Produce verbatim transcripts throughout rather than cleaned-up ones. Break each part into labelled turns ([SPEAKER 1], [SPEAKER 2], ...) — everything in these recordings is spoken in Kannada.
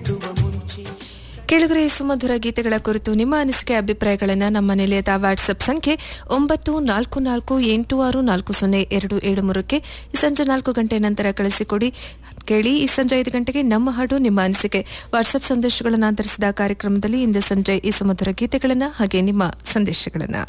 [SPEAKER 1] ಕೆಳಗರೆ ಸುಮಧುರ ಗೀತೆಗಳ ಕುರಿತು ನಿಮ್ಮ ಅನಿಸಿಕೆ ಅಭಿಪ್ರಾಯಗಳನ್ನು ನಮ್ಮ ನಿಲಯದ ವಾಟ್ಸ್ಆಪ್ ಸಂಖ್ಯೆ ಒಂಬತ್ತು ನಾಲ್ಕು ನಾಲ್ಕು ಎಂಟು ಆರು ನಾಲ್ಕು ಸೊನ್ನೆ ಎರಡು ಏಳು ಮೂರಕ್ಕೆ ಈ ಸಂಜೆ ನಾಲ್ಕು ಗಂಟೆ ನಂತರ ಕಳಿಸಿಕೊಡಿ. ಕೇಳಿ ಈ ಸಂಜೆ ಐದು ಗಂಟೆಗೆ ನಮ್ಮ ಹಾಡು ನಿಮ್ಮ ಅನಿಸಿಕೆ ವಾಟ್ಸ್ಆಪ್ ಸಂದೇಶಗಳನ್ನು ಆಧರಿಸಿದ ಕಾರ್ಯಕ್ರಮದಲ್ಲಿ ಇಂದು ಸಂಜೆ ಈ ಸುಮಧುರ ಗೀತೆಗಳನ್ನು ಹಾಗೆ ನಿಮ್ಮ ಸಂದೇಶಗಳನ್ನು.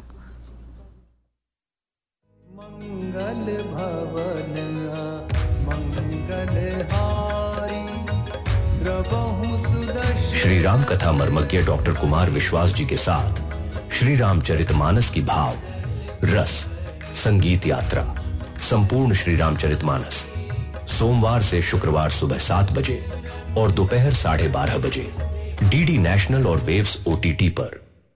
[SPEAKER 2] श्री राम कथा मर्मज्ञ डॉक्टर कुमार विश्वास जी के साथ श्री रामचरितमानस की भाव रस संगीत यात्रा संपूर्ण श्री रामचरितमानस सोमवार से शुक्रवार सुबह सात बजे और दोपहर साढ़े बारह बजे डीडी नेशनल और वेव्स ओटीटी पर.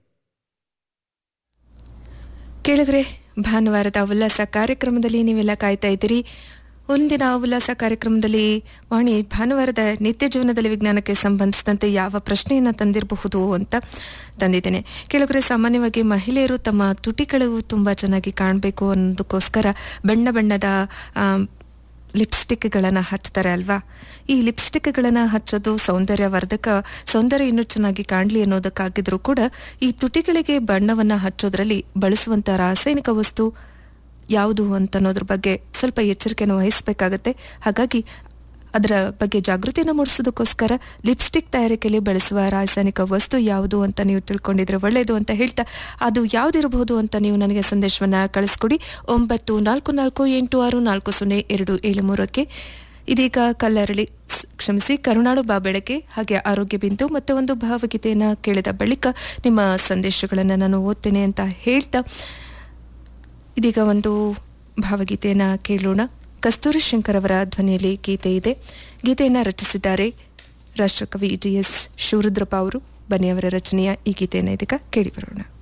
[SPEAKER 1] ಕೇಳಿದ್ರೆ ಭಾನುವಾರದ ಉಲ್ಲಾಸ ಕಾರ್ಯಕ್ರಮದಲ್ಲಿ ನೀವೆಲ್ಲ ಕಾಯ್ತಾ ಇದ್ದೀರಿ. ಒಂದಿನ ಉಲ್ಲಾಸ ಕಾರ್ಯಕ್ರಮದಲ್ಲಿ ವಾಣಿ ಭಾನುವಾರದ ನಿತ್ಯ ಜೀವನದಲ್ಲಿ ವಿಜ್ಞಾನಕ್ಕೆ ಸಂಬಂಧಿಸಿದಂತೆ ಯಾವ ಪ್ರಶ್ನೆಯನ್ನು ತಂದಿರಬಹುದು ಅಂತ ತಂದಿದ್ದೇನೆ. ಕೆಳಗರೆ ಸಾಮಾನ್ಯವಾಗಿ ಮಹಿಳೆಯರು ತಮ್ಮ ತುಟಿಗಳು ತುಂಬ ಚೆನ್ನಾಗಿ ಕಾಣಬೇಕು ಅನ್ನೋದಕ್ಕೋಸ್ಕರ ಬಣ್ಣ ಬಣ್ಣದ ಲಿಪ್ಸ್ಟಿಕ್ಗಳನ್ನು ಹಚ್ತಾರೆ ಅಲ್ವಾ. ಈ ಲಿಪ್ಸ್ಟಿಕ್ಗಳನ್ನು ಹಚ್ಚೋದು ಸೌಂದರ್ಯವರ್ಧಕ, ಸೌಂದರ್ಯ ಇನ್ನೂ ಚೆನ್ನಾಗಿ ಕಾಣಲಿ ಅನ್ನೋದಕ್ಕಾಗಿದ್ರೂ ಕೂಡ ಈ ತುಟಿಗಳಿಗೆ ಬಣ್ಣವನ್ನು ಹಚ್ಚೋದ್ರಲ್ಲಿ ಬಳಸುವಂಥ ರಾಸಾಯನಿಕ ವಸ್ತು ಯಾವುದು ಅಂತ ಅನ್ನೋದ್ರ ಬಗ್ಗೆ ಸ್ವಲ್ಪ ಎಚ್ಚರಿಕೆಯನ್ನು ವಹಿಸಬೇಕಾಗತ್ತೆ. ಹಾಗಾಗಿ ಅದರ ಬಗ್ಗೆ ಜಾಗೃತಿಯನ್ನು ಮೂಡಿಸೋದಕ್ಕೋಸ್ಕರ ಲಿಪ್ಸ್ಟಿಕ್ ತಯಾರಿಕೆಯಲ್ಲಿ ಬಳಸುವ ರಾಸಾಯನಿಕ ವಸ್ತು ಯಾವುದು ಅಂತ ನೀವು ತಿಳ್ಕೊಂಡಿದ್ರೆ ಒಳ್ಳೆಯದು ಅಂತ ಹೇಳ್ತಾ, ಅದು ಯಾವುದಿರಬಹುದು ಅಂತ ನೀವು ನನಗೆ ಸಂದೇಶವನ್ನು ಕಳಿಸ್ಕೊಡಿ. ಒಂಬತ್ತು ನಾಲ್ಕು ನಾಲ್ಕು ಎಂಟು ಆರು ನಾಲ್ಕು ಸೊನ್ನೆ ಎರಡು ಏಳು ಮೂರಕ್ಕೆ. ಇದೀಗ ಕಲ್ಲರಳಿ ಕ್ಷಮಿಸಿ ಕರುನಾಡು ಬಾ ಬೆಳಕೆ ಹಾಗೆ ಆರೋಗ್ಯ ಬಿಂದು ಮತ್ತೆ ಒಂದು ಭಾವಗೀತೆಯನ್ನು ಕೇಳಿದ ಬಳಿಕ ನಿಮ್ಮ ಸಂದೇಶಗಳನ್ನು ನಾನು ಓದ್ತೇನೆ ಅಂತ ಹೇಳ್ತಾ ಇದೀಗ ಒಂದು ಭಾವಗೀತೆಯನ್ನು ಕೇಳೋಣ. ಕಸ್ತೂರಿ ಶಂಕರ್ ಅವರ ಧ್ವನಿಯಲ್ಲಿ ಗೀತೆ ಇದೆ. ಗೀತೆಯನ್ನು ರಚಿಸಿದ್ದಾರೆ ರಾಷ್ಟ್ರಕವಿ ಡಿ ಎಸ್ ಶಿವರುದ್ರಪ್ಪ ಅವರು. ಬನ್ನಿ ಅವರ ರಚನೆಯ ಈ ಗೀತೆಯನ್ನು ಇದೀಗ ಕೇಳಿ ಬರೋಣ.